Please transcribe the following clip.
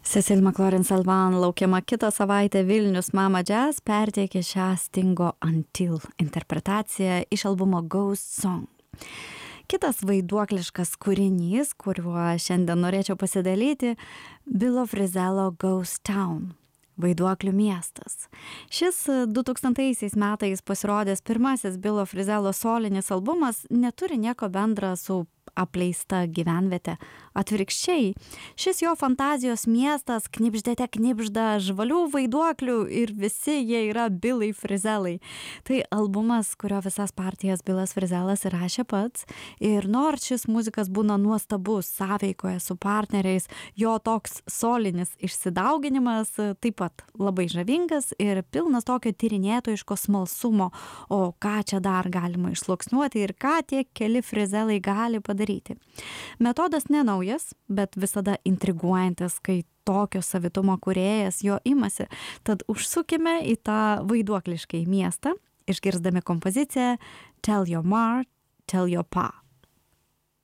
Cecil McLaurin Salvan laukiama kitą savaitę Vilnius Mama Jazz perteikė šią Stingo Until interpretaciją iš albumo Ghost Song. Kitas vaiduokliškas kūrinys, kuriuo šiandien norėčiau pasidalyti, Billo Frisell Ghost Town. Vaiduoklių miestas. Šis 2000 metais pasirodęs pirmasis Billo Frisell solinis albumas neturi nieko bendra su apleista gyvenvietė. Atvirkščiai, šis jo fantazijos miestas knibždėte knibžda žvalių vaiduoklių ir visi jie yra Billai Frisellai. Tai albumas, kurio visas partijas Billas Frizellas įrašė pats ir nors šis muzikas būna nuostabus sąveikoje su partneriais, jo toks solinis išsidauginimas taip pat labai žavingas ir pilnas tokio tyrinėtojiško smalsumo, o ką čia dar galima išsluoksniuoti ir ką tie keli Frisellai gali padaryti. Metodas nenaujas, bet visada intriguojantis, kai tokio savitumo kūrėjas jo imasi. Tad užsukime į tą vaiduokliškai miestą, išgirsdami kompoziciją Tell Your Ma, Tell Your Pa.